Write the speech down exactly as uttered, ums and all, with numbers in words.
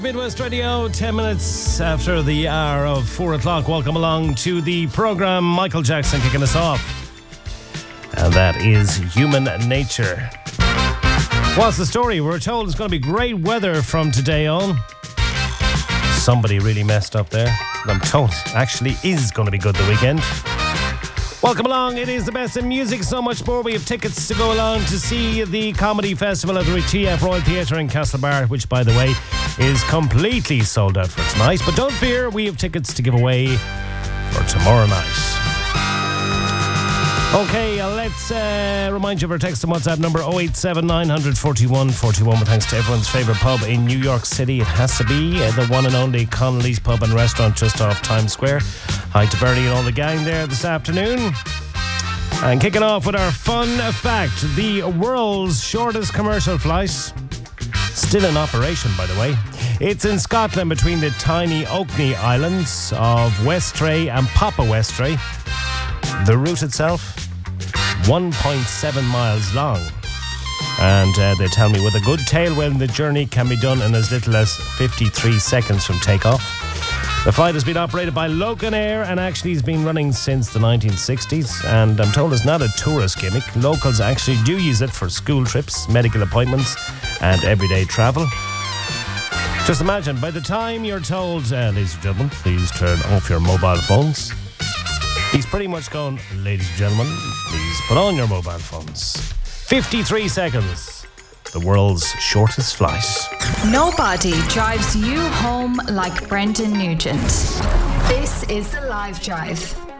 Midwest Radio, ten minutes after the hour of four o'clock. Welcome along to the programme. Michael Jackson kicking us off. And that is Human Nature. What's the story? We're told it's going to be great weather from today on. Somebody really messed up there. I'm told it actually is going to be good the weekend. Welcome along. It is the best in music, so much more. We have tickets to go along to see the Comedy Festival at the T F Royal Theatre in Castlebar, which, by the way, is completely sold out for tonight. But don't fear, we have tickets to give away for tomorrow night. Okay, uh, let's uh, remind you of our text and WhatsApp number oh eight seven nine four one four one. With thanks to everyone's favourite pub in New York City. It has to be uh, the one and only Connolly's Pub and Restaurant just off Times Square. Hi to Bernie and all the gang there this afternoon. And kicking off with our fun fact. The world's shortest commercial flight, still in operation by the way. It's in Scotland between the tiny Orkney Islands of Westray and Papa Westray. The route itself, one point seven miles long. And uh, they tell me with a good tailwind, the journey can be done in as little as fifty-three seconds from takeoff. The flight has been operated by Loganair and actually has been running since the nineteen sixties. And I'm told it's not a tourist gimmick. Locals actually do use it for school trips, medical appointments, and everyday travel. Just imagine, by the time you're told, uh, ladies and gentlemen, please turn off your mobile phones, he's pretty much going, ladies and gentlemen, please put on your mobile phones. fifty-three seconds. The world's shortest flight. Nobody drives you home like Brendan Nugent. This is The Live Drive.